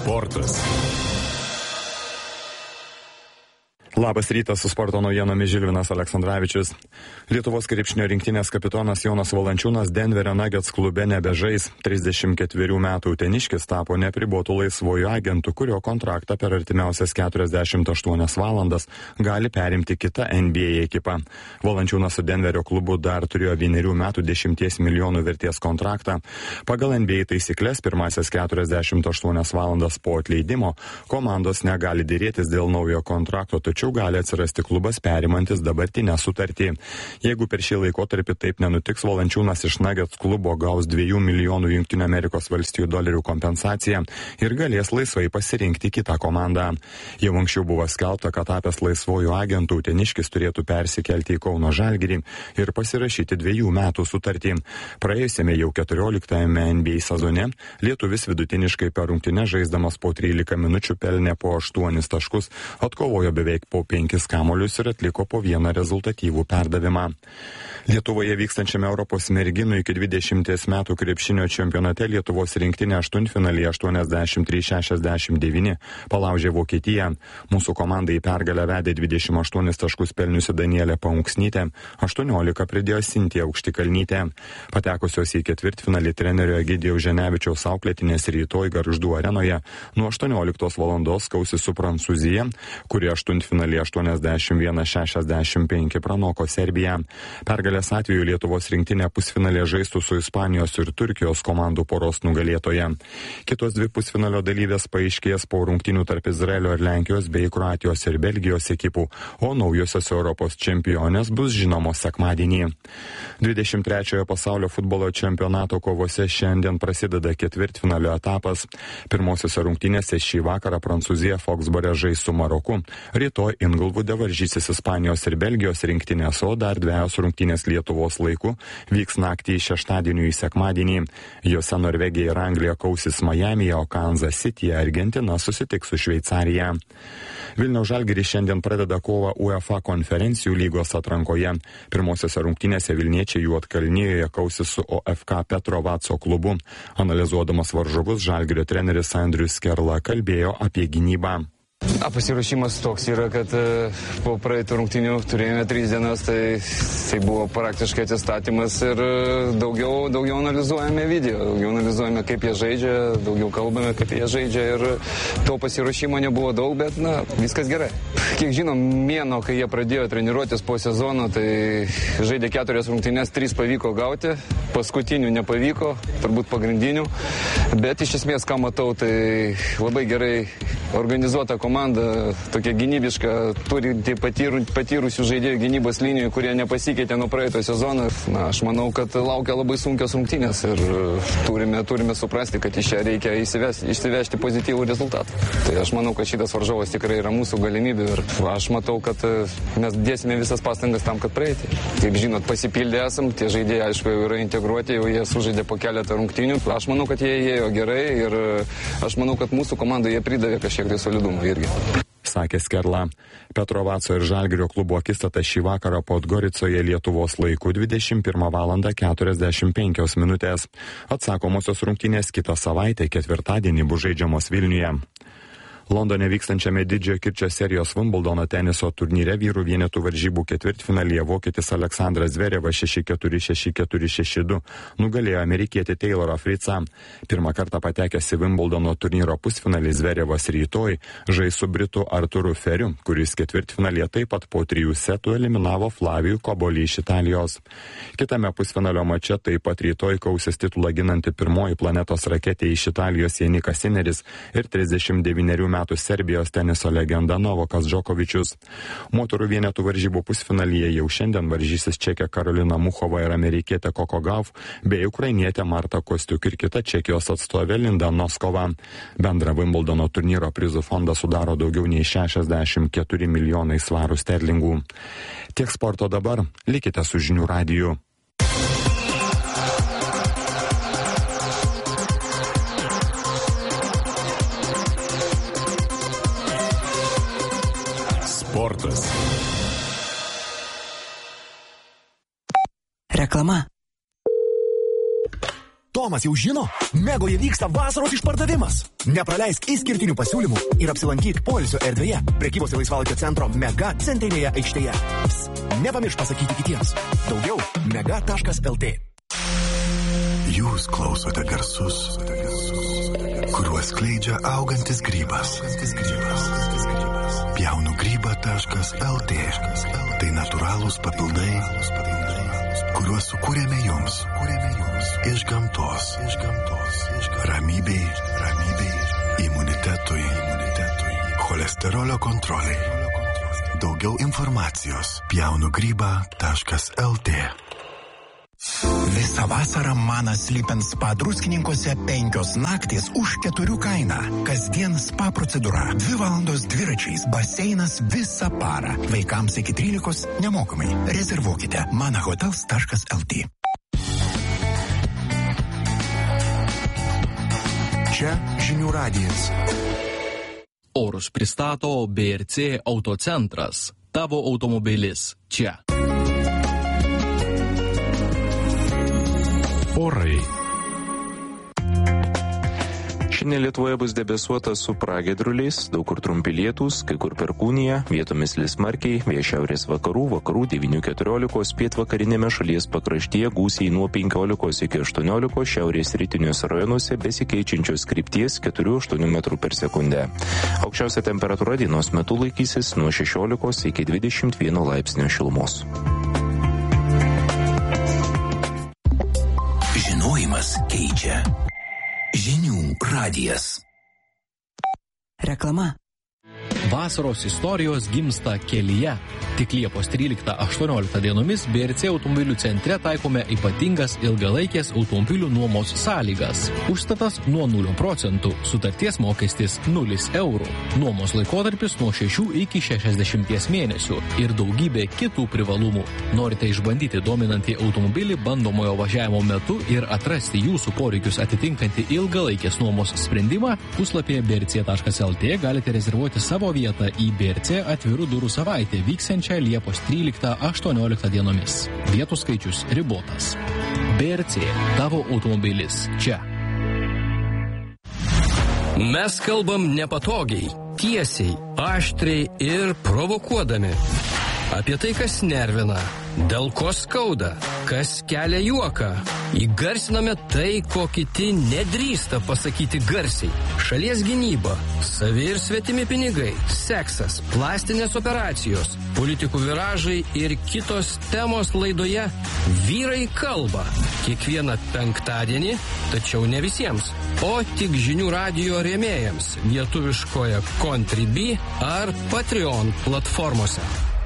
Sportas. Labas rytas, su sporto naujienomis Žilvinas Aleksandravičius. Lietuvos krepšinio rinktinės kapitonas Jonas Valančiūnas Denverio Nuggets klube nebežais. 34 metų uteniškis tapo nepribotų laisvojų agentų, kurio kontraktą per artimiausias 48 valandas gali perimti kita NBA ekipa. Valančiūnas su Denverio klubu dar turėjo 1 metų 10 milijonų vertės kontraktą. Pagal NBA taisyklės pirmasias 48 valandas po atleidimo komandos negali dėrėtis dėl naujo kontrakto, tačiau gali atsirasti klubas perimantis dabartinę sutartį. Jeigu per šį laikotarpį taip nenutiks, Valančiūnas iš Nuggets klubo gaus 2 milijonų JAV kompensaciją ir galės laisvai pasirinkti kitą komandą. Jau anksčiau buvo skelbta, kad tapęs laisvojų agentų uteniškis turėtų persikelti į Kauno Žalgirį ir pasirašyti 2 metų sutartį. Praėjusiame jau 14-ame NBA sezone lietuvis vidutiniškai per rungtynes žaisdamas po 13 minučių pelnė po 8 taškus, atkovojo beveik po 5 kamuolius ir atliko po 1 rezultatyvų perdavimą. Lietuvoje vykstančiame Europos merginų iki 20 metų krepšinio čempionate Lietuvos rinktinė aštuntfinalyje 83-69 palaužė Vokietiją. Mūsų komandai į pergalę vedė 28 taškus pelniusi Danielė Paunksnytė, 18 pridėjo Sintija Aukštikalnytė. Patekusios į ketvirtfinalį trenerio Egidijaus Ženevičiaus auklėtinės rytoj Gargždų arenoje nuo 18 valandos kausis su Prancūzija, kuri aštuntfinalyje 81-65 pranoko Serbiją. Pergalės atveju Lietuvos rinktinė pusfinalė žaistų su Ispanijos ir Turkijos komandų poros nugalėtoje. Kitos 2 pusfinalio dalyvės paaiškės po rungtynių tarp Izraelio ir Lenkijos bei Kroatijos ir Belgijos ekipų, o naujosios Europos čempionės bus žinomos sekmadienį. 23 pasaulio futbolo čempionato kovose šiandien prasideda ketvirtfinalio etapas. Pirmosiose rungtynėse šį vakarą Prancūzija Foxbore žais su Maroku. Rytoj Ingolvude varžysis Ispanijos ir Belgijos rinktinės, o dar 2 rungtynės Lietuvos laiku vyks naktį iš šeštadienio į sekmadienį. Jose Norvegija ir Anglija kausis Majamyje, o Kansas Cityje Argentina susitiks su Šveicarija. Vilniaus Žalgiris šiandien pradeda kovą UEFA konferencijų lygos atrankoje. Pirmosiose rungtynėse vilniečiai Juodkalnijoje kausis su OFK Petrovaco klubu. Analizuodamas varžovus, Žalgirio treneris Andrius Skerla kalbėjo apie gynybą. Pasiruošimas toks yra, kad po praeitų rungtynių turėjome 3 dienas, tai buvo praktiškai atsistatymas ir daugiau analizuojame video, daugiau analizuojame, kaip jie žaidžia, daugiau kalbame, kaip jie žaidžia ir to pasiruošimo nebuvo daug, bet viskas gerai. Kiek žinom, mėno, kai jie pradėjo treniruotis po sezono, tai žaidė 4 rungtynės, 3 pavyko gauti, paskutinių nepavyko, turbūt pagrindinių, bet iš esmės, ką matau, tai labai gerai organizuota komanda, tokia gynybiška, turinti patyrusių žaidėjų gynybos linijoje, kurie nepasikeitė nuo praeito sezono. Aš manau, kad laukia labai sunkios rungtynės ir turime suprasti, kad iš čia reikia išsivežti pozityvų rezultatą. Tai aš manau, kad šitas varžovas tikrai yra mūsų galimybė ir aš matau, kad mes dėsime visas pastangas tam, kad praeiti. Kaip žinot, pasipildė esam, tie žaidėjai aišku jau yra integruoti, jau jie sužaidė po keletą rungtynių. Aš manau, kad jie ėjo gerai ir aš manau, kad mūsų komandai jie pridavė kažkiek tai solidumo irgi. Sakė Skerla. Petrovaco ir Žalgirio klubo akistata šį vakarą Podgoricoje Lietuvos laiku 21:45 minutės. Atsakomosios rungtynės kitą savaitę ketvirtadienį bus žaidžiamos Vilniuje. Londone vykstančiame didžiojo kirčio serijos Wimbledono teniso turnyre vyrų vienetų varžybų ketvirtfinalyje vokietis Aleksandras Zverevas 6-4, 6-4, 6-2 nugalėjo amerikietį Taylorą Fritzą. Pirmą kartą patekęs į Wimbledono turnyro pusfinalį Zverevas rytoj žais su britu Arturu Feriu, kuris ketvirtfinalyje taip pat po 3 setų eliminavo Flavijų Kobolį iš Italijos. Kitame pusfinalio mače taip pat rytoj kausis titulą ginanti pirmoji planetos raketė iš Italijos Janikas Sineris ir 39 metų Serbijos teniso legenda Novakas Džokovičius. Moterų vienetų varžybų pusfinalyje jau šiandien varžysis čekė Karolina Muchova ir amerikietė Coco Gauff bei ukrainietė Marta Kostiuk ir kita Čekijos atstovė Linda Noskova. Bendrą Wimbledono turnyro prizų fondą sudaro daugiau nei 64 milijonai svarų sterlingų. Tiek sporto dabar, likite su Žinių radiju. Sportas. Reklama. Tomas jau žino? Megoje vyksta vasaros išpardavimas. Nepraleisk išskirtinių pasiūlymų ir apsilankyk poilsio erdvėje prekybos ir laisvalaikio centro Mega centrinėje aikštėje. Nepamiršk pasakyti kitiems. Daugiau mega.lt. Jūs klausote garsus, kuriuos skleidžia augantis grybas. Pjaunugryba.lt. Tai natūralūs papildai, kuriuos sukūrėme jums iš gamtos. Ramybei, imunitetui, cholesterolio kontroliai. Daugiau informacijos pjaunugryba.lt. Visą vasarą Manas Lipen spa Druskininkuose 5 naktys už 4 kainą. Kasdien spa procedūra, 2 valandos dviračiais, baseinas visą parą. Vaikams iki 13 nemokamai. Rezervuokite manahotels.lt. Čia žinių radijas. Orus pristato BRC autocentras. Tavo automobilis čia. Orai. Šiandien Lietuvoje bus debesuota su pragiedruliais, daug kur trumpi lietūs, kai kur perkūnija, vietomis lis smarkiai, vėjas šiaurės vakarų 9-14, pietvakarinėme šalies pakraštyje gūsiai nuo 15 iki 18, šiaurės rytiniuose rajonuose besikeičiančios krypties 4-8 m/s. Aukščiausia temperatūra dienos metu laikysis nuo 16 iki 21 laipsnio šilumos. Žinojimas keičia. Žinių radijas. Reklama. Vasaros istorijos gimsta kelyje. Tik Liepos 13-18 dienomis BRC automobilių centre taikome ypatingas ilgalaikės automobilių nuomos sąlygas. Užstatas nuo 0%, sutarties mokestis 0 eurų, nuomos laikotarpis nuo 6 iki 60 mėnesių ir daugybė kitų privalumų. Norite išbandyti dominantį automobilį bandomojo važiavimo metu ir atrasti jūsų poreikius atitinkantį ilgalaikės nuomos sprendimą? Puslapyje brc.lt galite rezervuoti savo vietą į BRC atvirų durų savaitę vyksiančią Liepos 13-18 dienomis. Vietų skaičius ribotas. BRC, tavo automobilis čia. Mes kalbam nepatogiai, tiesiai, aštriai ir provokuodami. Apie tai, kas nervina, dėl ko skauda, kas kelia juoką. Įgarsiname tai, ko kiti nedrįsta pasakyti garsiai. Šalies gynyba, savi ir svetimi pinigai, seksas, plastinės operacijos, politikų viražai ir kitos temos laidoje Vyrai kalba. Kiekvieną penktadienį, tačiau ne visiems, o tik žinių radijo rėmėjams lietuviškoje Contribui ar Patreon platformose.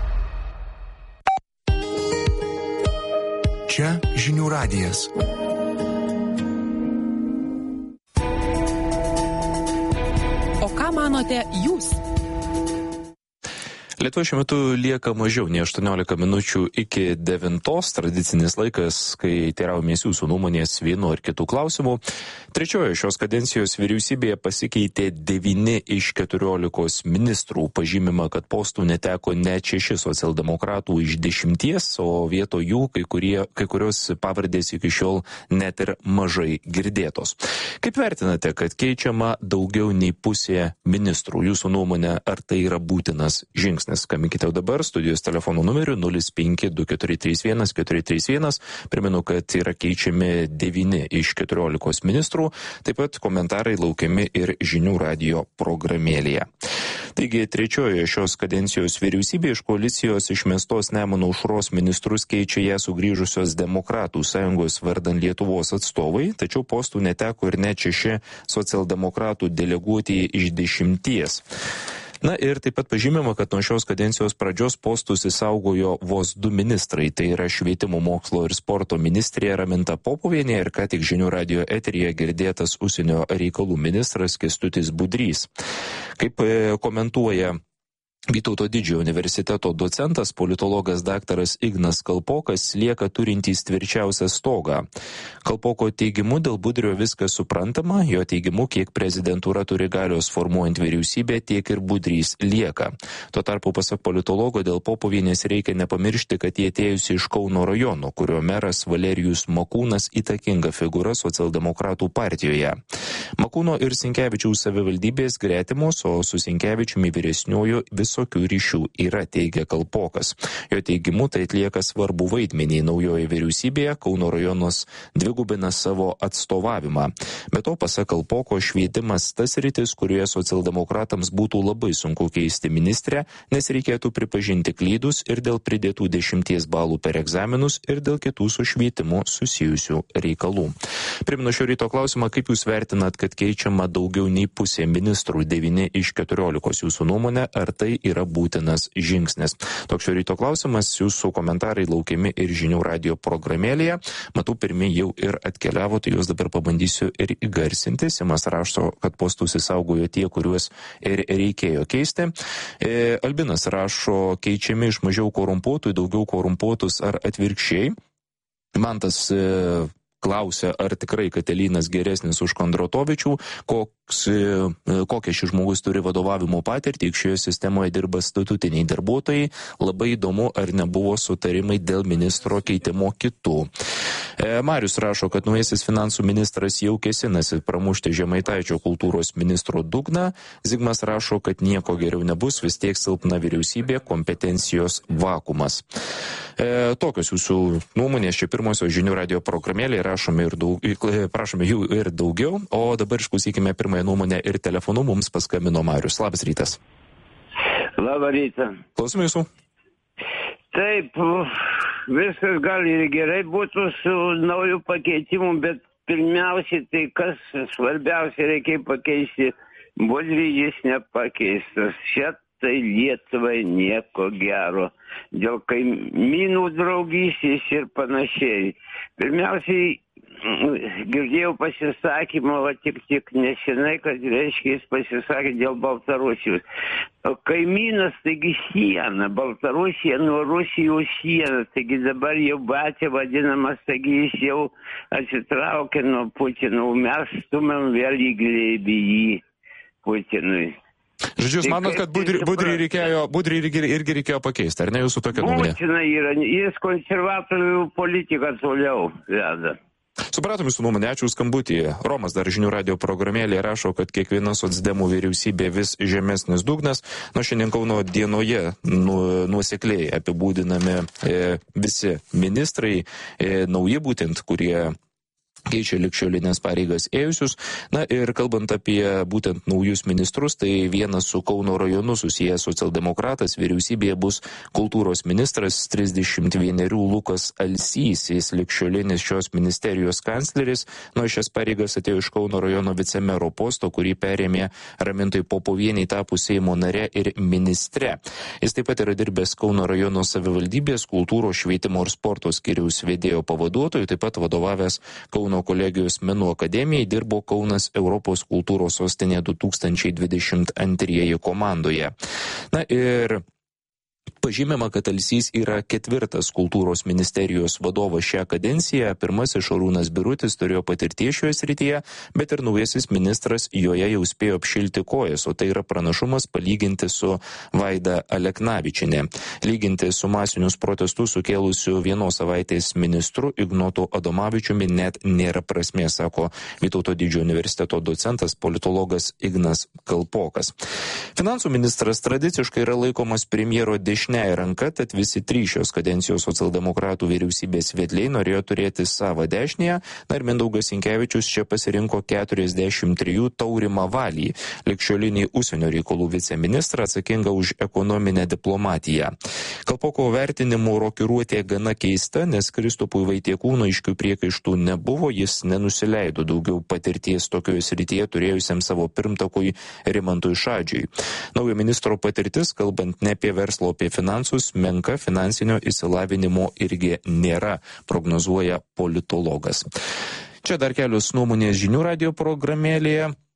Čia žinių radijas. O ką manote jūs? Lietuvoje šiuo metu lieka mažiau nei 18 minučių iki 9, tradicinis laikas, kai teiraujamės jūsų nuomonės vienu ar kitų klausimų. Trečiojo šios kadencijos vyriausybėje pasikeitė 9 iš 14 ministrų. Pažymima, kad postų neteko net 6 socialdemokratų iš 10, o vieto jų kai kurios pavardės iki šiol net ir mažai girdėtos. Kaip vertinate, kad keičiama daugiau nei pusė ministrų? Jūsų nuomonė, ar tai yra būtinas žingsnis? Skambinkite dabar studijos telefonų numeriu 052431 Primenu, kad yra keičiami 9 iš 14 ministrų. Taip pat komentarai laukiami ir žinių radijo programėlėje. Taigi, trečiojoje šios kadencijos vyriausybė iš koalicijos išmestos Nemuno Aušros ministrus keičia ją sugrįžusios Demokratų sąjungos vardan Lietuvos atstovai, tačiau postų neteko ir net 6 socialdemokratų deleguotieji iš 10. Na ir taip pat pažymima, kad nuo šios kadencijos pradžios postus išsaugojo vos 2 ministrai, tai yra švietimo, mokslo ir sporto ministrė Raminta Popovienė ir ką tik žinių radijo eteryje girdėtas užsienio reikalų ministras Kęstutis Budrys. Kaip komentuoja Vytauto Didžiojo universiteto docentas, politologas daktaras Ignas Kalpokas lieka turintys tvirčiausią stogą. Kalpoko teigimu dėl Budrio viskas suprantama, jo teigimu, kiek prezidentūra turi galios formuojant vyriausybę, tiek ir Budrys lieka. Tuo tarpu pasak politologo dėl Popovienės reikia nepamiršti, kad jie atėjusi iš Kauno rajono, kurio meras Valerijus Makūnas įtakinga figūra socialdemokratų partijoje. Makūno ir Sinkevičiaus savivaldybės gretimos, o su Sinkevičiumi vyresniuoju visokių ryšių yra, teigia Kalpokas. Jo teigimu, tai atlieka svarbų vaidmenį naujoje vyriausybėje, Kauno rajonas dvigubina savo atstovavimą. Be to, pasak Kalpoko, švietimas tas rytis, kurioje socialdemokratams būtų labai sunku keisti ministrę, nes reikėtų pripažinti klydus ir dėl pridėtų 10 balų per egzaminus ir dėl kitų su švietimu susijusių reikalų. Primenu šio ryto klausimą, kaip jūs vertinat, kad keičiama daugiau nei pusė ministrų, 9 iš 14 jūsų nuomonė, ar tai yra būtinas žingsnis. Toks šio ryto klausimas, jūsų komentarai laukiami ir žinių radio programėlėje. Matau, pirmi jau ir atkeliavo, tai juos dabar pabandysiu ir įgarsinti. Simas rašo, kad postus įsaugojo tie, kuriuos ir reikėjo keisti. Albinas rašo, keičiami iš mažiau korumpuotų į daugiau korumpuotus ar atvirkščiai. Mantas klausia, ar tikrai Katelynas geresnis už Kondratovičių, kokią šis žmogus turi vadovavimo patirtį, šioje sistemoje dirba statutiniai darbuotojai. Labai įdomu, ar nebuvo sutarimai dėl ministro keitimo kitų. Marius rašo, kad naujasis finansų ministras jau kėsinasi pramušti Žemaitaičio kultūros ministro dugną. Zigmas rašo, kad nieko geriau nebus, vis tiek silpna vyriausybė, kompetencijos vakuumas. Tokios jūsų nuomonės čia pirmosios žinių radio programėlėje, prašome jų ir daugiau, o dabar išklausykime pirmąją nuomonę ir telefonu mums paskambino Marius. Labas rytas. Labą rytą. Klausome jūsų. Taip, viskas gal ir gerai būtų su naujų pakeitimų, bet pirmiausiai tai kas svarbiausia reikia pakeisti, Budrį jis nepakeistas. Šiat tai Lietuvai nieko gero. Dėl kaimynų draugystės ir panašiai. Pirmiausiai, girdėjau pasisakymą, tik nesenai, kad reiškia jis pasisakė dėl Baltarusijos. O kaimynas, taigi siena, Baltarusija nuo Rusijos siena, taigi dabar jau Batė vadinamas, taigi jis jau atsitraukė nuo Putino, mes stumėm vėl į glėbį jį Putinui. Žodžiu, jūs manot, kad Budrį irgi reikėjo pakeisti, ar ne jūsų tokia nuomonė? Būtina yra, jis konservatorių politiką toliau veda. Supratom jūsų nuomonę, ačiū skambutį. Romas dar žinių radio programėlėje rašo, kad kiekviena socdemų vyriausybė vis žemesnis dugnas. Nuo šiandien Kauno dienoje nuosekliai apibūdinami visi ministrai, nauji būtent, kurie keičia ligšiolinės pareigas ėjusius. Na ir kalbant apie būtent naujus ministrus, tai vienas su Kauno rajonu susijęs socialdemokratas vyriausybėje bus kultūros ministras 31 Lukas Alsys, jis ligšiolinis šios ministerijos kancleris. Nuo šias pareigas atėjo iš Kauno rajono vicemero posto, kurį perėmė Ramintai Popovieniai tapus Seimo nare ir ministre. Jis taip pat yra dirbęs Kauno rajono savivaldybės kultūros, švietimo ir sporto skyriaus vedėjo pavaduotojų, taip pat vadovavęs Kauno kolegijos menų akademijai, dirbo Kaunas Europos kultūros sostinė 2022 komandoje. Na ir pažymima, kad Alsys yra 4. kultūros ministerijos vadovas šią kadenciją. Pirmasis Šarūnas Birutis turėjo patirties šioje srityje, bet ir naujasis ministras joje jau spėjo apšilti kojas, o tai yra pranašumas palyginti su Vaida Aleknavičienė. Lyginti su masinius protestus sukėlusiu vienos savaitės ministru Ignotu Adomavičiumi net nėra prasmės, sako Vytauto Didžiojo universiteto docentas, politologas Ignas Kalpokas. Finansų ministras tradiciškai yra laikomas premjero dešinėje ranka, tad visi 3 šios kadencijos socialdemokratų vyriausybės vedliai norėjo turėti savo dešinėje. Na ir Mindaugas Sinkevičius čia pasirinko 43 Taurimą Valį, ligšiolinį užsienio reikalų viceministrą atsakingą už ekonominę diplomatiją. Kalpoko vertinimų rokiruotė gana keista, nes Kristupui Vaitiekūno aiškių priekaištų nebuvo, jis nenusileido daugiau patirties tokioje srityje turėjusiam savo pirmtakui Rimantui Šadžiui. Naujo ministro patirtis, kalbant ne apie verslo, apie finansus, menka, finansinio išsilavinimo irgi nėra, prognozuoja politologas. Čia dar kelios nuomonės žinių radio programėlėje.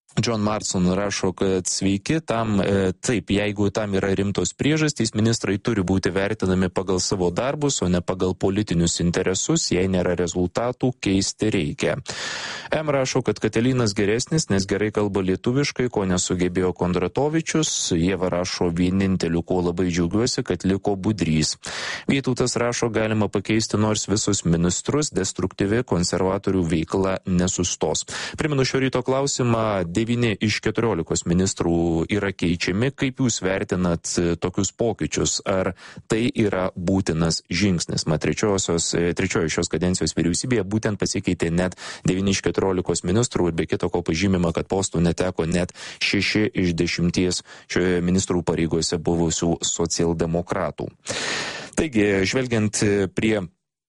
John Marson rašo, kad sveiki, taip, jeigu tam yra rimtos priežastys, ministrai turi būti vertinami pagal savo darbus, o ne pagal politinius interesus, jei nėra rezultatų, keisti reikia. M rašo, kad Katelynas geresnis, nes gerai kalba lietuviškai, ko nesugebėjo Kondratovičius. Ieva rašo, vieninteliu, ko labai džiaugiuosi, kad liko Budrys. Vytautas rašo, galima pakeisti nors visus ministrus, destruktyvi konservatorių veikla nesustos. Primenu šio ryto klausimą, 9 iš 14 ministrų yra keičiami. Kaip jūs vertinat tokius pokyčius? Ar tai yra būtinas žingsnis? Trečioji šios kadencijos vyriausybėje būtent pasikeitė net 9 iš 14 ministrų ir be kito ko pažymima, kad postų neteko net 6 iš 10 šioje ministrų pareigose buvusių socialdemokratų. Taigi, žvelgiant prie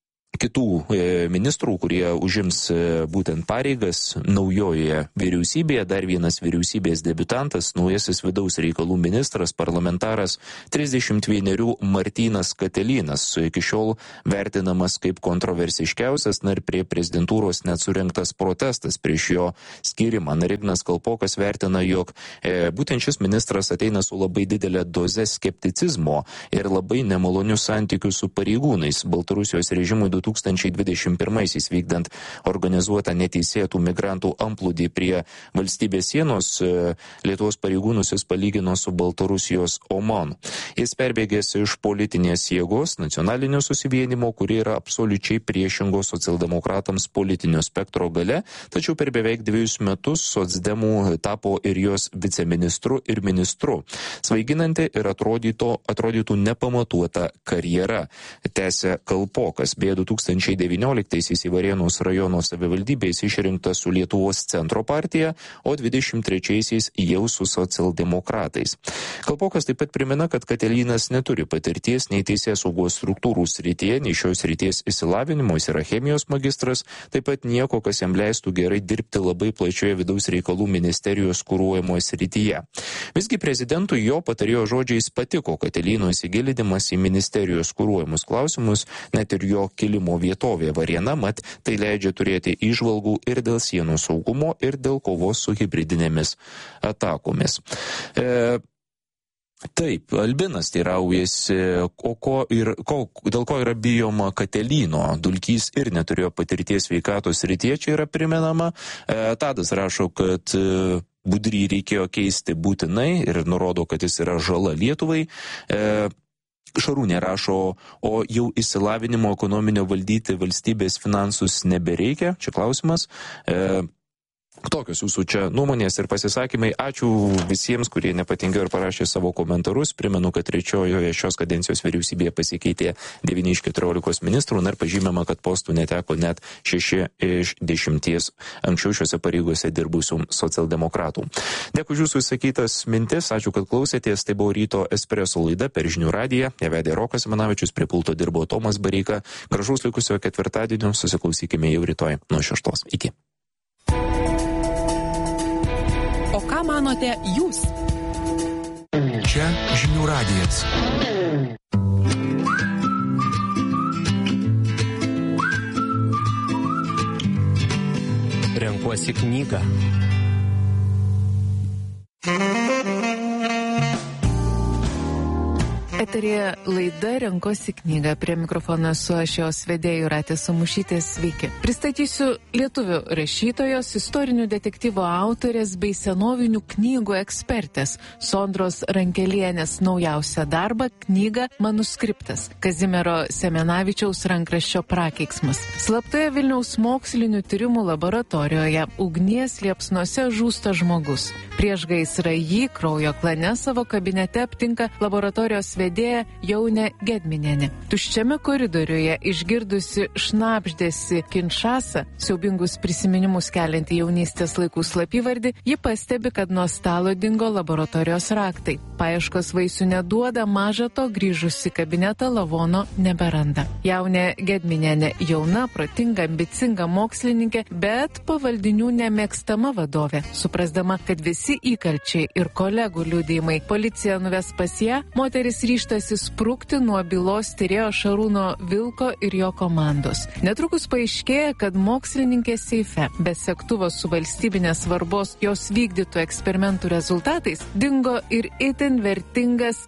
kitų ministrų, kurie užims būtent pareigas naujoje vyriausybėje, dar vienas vyriausybės debiutantas, naujasis vidaus reikalų ministras, parlamentaras 31 Martynas Katelynas, iki šiol vertinamas kaip kontroversiškiausias, ir prie prezidentūros net surengtas protestas prieš jo skirimą. Ignas Kalpokas vertina, jog būtent šis ministras ateina su labai didelė doze skepticizmo ir labai nemalonių santykių su pareigūnais. Baltarusijos režimui 2021-aisiais vykdant organizuotą neteisėtų migrantų amplūdį prie valstybės sienos, Lietuvos pareigūnus jis palygino su Baltarusijos Omanu. Jis perbėgęs iš politinės jėgos, nacionalinio susivienimo, kuri yra absoliučiai priešingos socialdemokratams politinio spektro gale, tačiau per beveik 2 metus socdemų tapo ir jos viceministru ir ministru. Svaiginanti ir atrodytų nepamatuota karjera, tęsia Kalpokas. Beje, 2019-aisiais į Varėnos rajono savivaldybės išrinktas su Lietuvos centro partija, o 23-aisiais jau su socialdemokratais. Kalpokas taip pat primena, kad Katelynas neturi patirties nei teisėsaugos struktūrų srityje, nei šios srities išsilavinimo, jis yra chemijos magistras, taip pat nieko, kas jam leistų gerai dirbti labai plačioje vidaus reikalų ministerijos kuruojamoje srityje. Visgi prezidentui jo patarėjo žodžiais patiko Katelyno įsigilinimas į ministerijos kuruojamus klausimus, net ir jo kilimo vietovė Varėna, mat tai leidžia turėti įžvalgų ir dėl sienų saugumo, ir dėl kovos su hibridinėmis atakomis. Taip, Albinas teiraujasi, dėl ko yra bijoma Katelyno. Dulkys ir neturėjo patirties sveikatos srityje, čia yra primenama. Tadas rašo, kad Budrį reikėjo keisti būtinai ir nurodo, kad jis yra žala Lietuvai. Šarūnė rašo, o jau išsilavinimo ekonominio valdyti valstybės finansus nebereikia? Čia klausimas. Tokios jūsų čia nuomonės ir pasisakymai. Ačiū visiems, kurie nepatingėjo ir parašė savo komentarus. Primenu, kad trečiojoje šios kadencijos vyriausybėje pasikeitė 9 iš 14 ministrų, ir pažymima, kad postų neteko net 6 iš 10 anksčiau šiuose pareigose dirbusių socialdemokratų. Dėkui už jūsų įsakytas mintis, ačiū, kad klausėtės. Tai buvo Ryto Espresso laida per Žinių radiją. Ją vedė Rokas Simanavičius, prie pulto dirbo Tomas Bareika. Gražaus likusio ketvirtadienio, susiklausykime jau rytoj nuo 6. Iki. O ką manote jūs? Čia Žinių radijas. Renkuosi knygą. Eterėje laida Renkuosi knygą. Prie mikrofono esu aš, jos vedėja Jūratė Samušytė. Sveiki. Pristatysiu lietuvių rašytojos, istorinių detektyvų autorės bei senovinių knygų ekspertės Sondros Rankelienės naujausią darbą, knygą Manuskriptas, Kazimiero Semenavičiaus rankraščio prakeiksmas. Slaptoje Vilniaus mokslinių tyrimų laboratorijoje ugnies liepsnose žūsta žmogus. Prieš gaisrą jį kraujo klane savo kabinete aptinka laboratorijos vedėja Jaunė Gedminienė. Tuščiame koridoriuje išgirdusi šnabždėsi Kinšasa, siaubingus prisiminimus kelianti jaunystės laikų slapyvardį, ji pastebi, kad nuo stalo dingo laboratorijos raktai. Paieškos vaisių neduoda, maža to grįžusi kabinetą lavono neberanda. Jaunė Gedminienė jauna, protinga, ambicinga mokslininkė, bet pavaldinių nemėgstama vadovė. Suprasdama, kad visi įkalčiai ir kolegų liudijimai policija nuves pas ją, moteris ryžtasi ryžtasi sprukti nuo bylos tyrėjo Šarūno Vilko ir jo komandos. Netrukus paaiškėja, kad mokslininkės seife be segtuvo su valstybinės svarbos jos vykdytų eksperimentų rezultatais dingo ir itin vertingas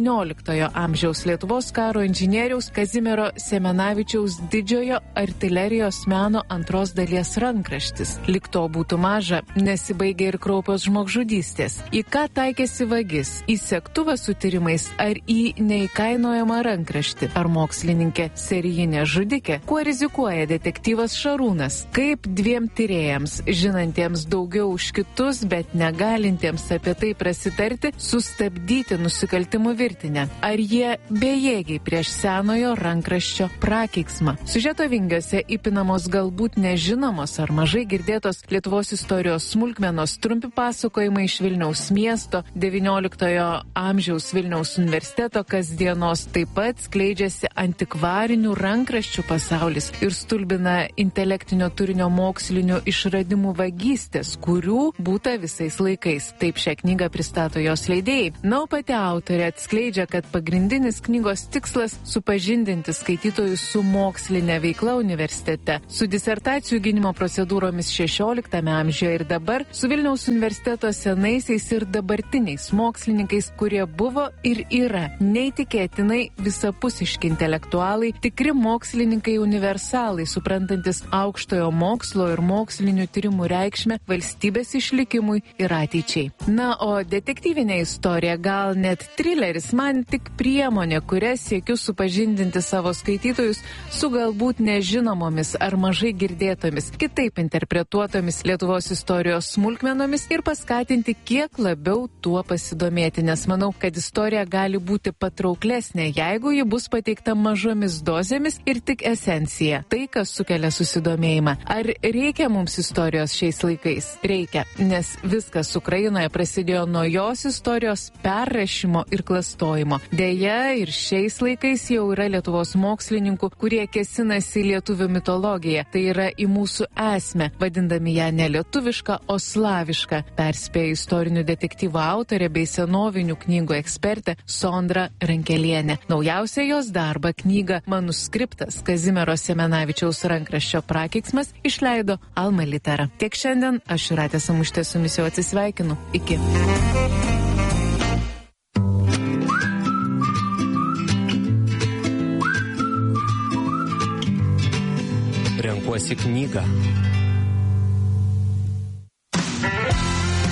17 amžiaus Lietuvos karo inžinieriaus Kazimiero Semenavičiaus didžiojo artilerijos meno antros dalies rankraštis. Lyg to būtų maža, nesibaigė ir kraupios žmogžudystės. Į ką taikėsi vagis? Į segtuvą su tyrimais ar į neįkainojamą rankraštį? Ar mokslininkė serijinė žudikė? Kuo rizikuoja detektyvas Šarūnas? Kaip dviem tyrėjams, žinantiems daugiau už kitus, bet negalintiems apie tai prasitarti, sustabdyti nusikaltimų virtinę? Ar jie bejėgiai prieš senojo rankraščio prakeiksmą? Siužeto vingiuose įpinamos galbūt nežinomos ar mažai girdėtos Lietuvos istorijos smulkmenos, trumpi pasakojimai iš Vilniaus miesto, 19 amžiaus Vilniaus universiteto kasdienos. Taip pat skleidžiasi antikvarinių rankraščių pasaulis ir stulbina intelektinio turinio mokslinių išradimų vagystės, kurių būta visais laikais. Taip šią knygą pristato jos leidėjai. Na, o pati autorė atskleidžia, kad pagrindinis knygos tikslas – supažindinti skaitytojus su mokslinė veikla universitete, su disertacijų gynimo procedūromis 16 amžiuje ir dabar, su Vilniaus universiteto senaisiais ir dabartiniais mokslininkais, kurie buvo ir yra neįtikėtinai visapusiški intelektualai, tikri mokslininkai universalai, suprantantis aukštojo mokslo ir mokslinių tyrimų reikšmę valstybės išlikimui ir ateičiai. Na, o detektyvinė istorija, gal net trileris, man tik priemonė, kuria siekiu supažindinti savo skaitytojus su galbūt nežinomomis ar mažai girdėtomis, kitaip interpretuotomis Lietuvos istorijos smulkmenomis ir paskatinti kiek labiau tuo pasidomėti, nes manau, kad istorija gali būti patrauklesnė, jeigu ji bus pateikta mažomis dozėmis ir tik esencija, tai, kas sukelia susidomėjimą. Ar reikia mums istorijos šiais laikais? Reikia, nes viskas Ukrainoje prasidėjo nuo jos istorijos perrašymo ir klastojimo. Deja, ir šiais laikais jau yra Lietuvos mokslininkų, kurie kėsinasi lietuvių mitologiją, tai yra į mūsų esmę, vadindami ją ne lietuvišką, o slavišką, perspėja istorinių detektyvų autorė bei senovinių knygų ekspertė Sondra Rankelienė. Naujausia jos darba knyga Manuskriptas Kazimiero Semenavičiaus rankraščio prakeiksmas išleido Alma Litera. Tiek šiandien, aš Jūratė Samušytė su jumis jau atsisveikinu. Iki. Renkuosi knygą.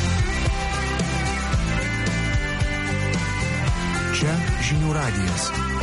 Čia Žinių radijas.